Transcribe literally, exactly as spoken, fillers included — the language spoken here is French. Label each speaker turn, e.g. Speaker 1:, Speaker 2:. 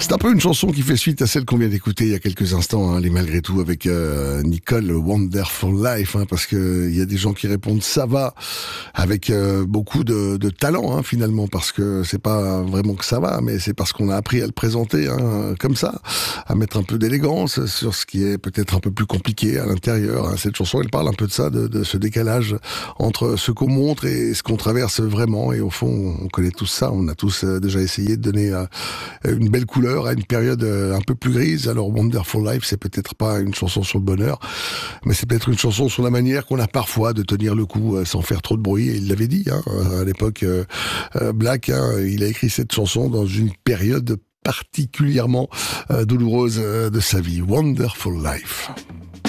Speaker 1: C'est un peu une chanson qui fait suite à celle qu'on vient d'écouter il y a quelques instants, hein, les Malgré tout, avec euh, Nicole, Wonderful Life, hein, parce que il y a des gens qui répondent ça va, avec euh, beaucoup de, de talent, hein, finalement, parce que c'est pas vraiment que ça va, mais c'est parce qu'on a appris à le présenter, hein, comme ça, à mettre un peu d'élégance sur ce qui est peut-être un peu plus compliqué à l'intérieur, hein. Cette chanson, elle parle un peu de ça, de, de ce décalage entre ce qu'on montre et ce qu'on traverse vraiment, et au fond, on connaît tous ça, on a tous euh, déjà essayé de donner euh, une belle couleur à une période euh, un peu plus grise. Alors Wonderful Life, c'est peut-être pas une chanson sur le bonheur, mais c'est peut-être une chanson sur la manière qu'on a parfois de tenir le coup euh, sans faire trop de bruit. Et il l'avait dit, hein, à l'époque, euh, euh, Black, hein, il a écrit cette chanson dans une période particulièrement euh, douloureuse euh, de sa vie. Wonderful Life.